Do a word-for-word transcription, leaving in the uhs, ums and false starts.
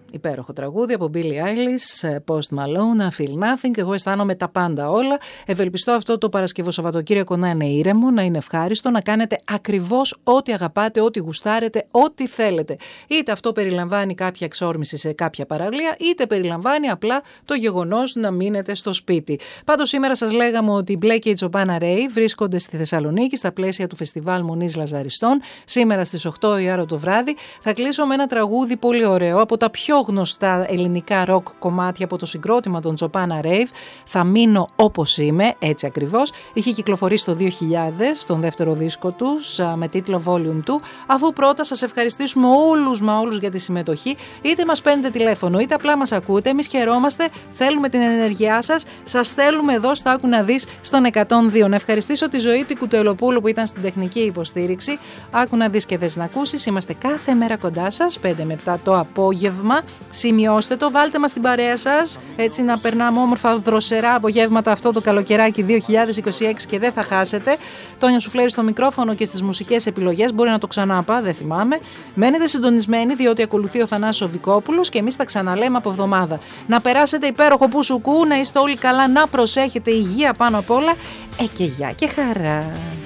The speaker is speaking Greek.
Υπέροχο τραγούδι από Billie Eilish, Post Malone, I Feel Nothing. Εγώ αισθάνομαι τα πάντα όλα. Ευελπιστώ αυτό το Παρασκευό Σαββατοκύριακο να είναι ήρεμο, να είναι ευχάριστο, να κάνετε ακριβώς ό,τι αγαπάτε, ό,τι γουστάρετε, ό,τι θέλετε. Είτε αυτό περιλαμβάνει κάποια εξόρμηση σε κάποια παραλία, είτε περιλαμβάνει απλά το γεγονός να μείνετε στο σπίτι. Πάντως σήμερα σας λέγαμε ότι οι Μπλε και η Τσοπάνα Ρέι βρίσκονται στη Θεσσαλονίκη στα πλαίσια του Φεστιβάλ Μονής Λαζαριστών. Σήμερα στις οκτώ η ώρα το βράδυ θα κλείσω με ένα τραγούδι πολύ ωραίο από τα πιο γνωστά ελληνικά ροκ κομμάτια από το συγκρότημα των Τσοπάνα Ρέι. Θα μείνω όπως είμαι, έτσι ακριβώς. Είχε κυκλοφορήσει το δύο χιλιάδες στον δεύτερο δίσκο τους με τίτλο Volume δύο. Αφού πρώτα σας ευχαριστήσουμε όλους μα όλους για τη συμμετοχή, είτε μας παίρνετε τηλέφωνο είτε απλά μας ακούτε, εμείς χαιρόμαστε, θέλουμε την ενέργειά σας, σας θέλουμε εδώ στο Άκου να δεις στον εκατόν δύο. Να ευχαριστήσω τη Ζωή Κουτελοπούλου που ήταν στην τεχνική υποστήριξη. Άκου να δεις και δες να ακούσεις. Είμαστε κάθε μέρα κοντά σας, πέντε με επτά το απόγευμα. Σημειώστε το, βάλτε μας στην παρέα σας, έτσι να περνάμε όμορφα δροσερά απογεύματα αυτό το καλοκαιράκι δύο χιλιάδες είκοσι έξι και δεν θα χάσετε. Τόνια Σουφλέρη στο μικρόφωνο και στις μουσικές επιλογές, μπορεί να το ξανάπα, δεν θυμάμαι. Μένετε συντονισμένοι διότι ακολουθεί ο Θανάσης Οβικόπουλος και εμείς τα ξαναλέμε από εβδομάδα. Να περάσετε υπέροχο που σου κου, να είστε όλοι καλά, να προσέχετε, υγεία πάνω απ' όλα. Ε, και γεια και χαρά.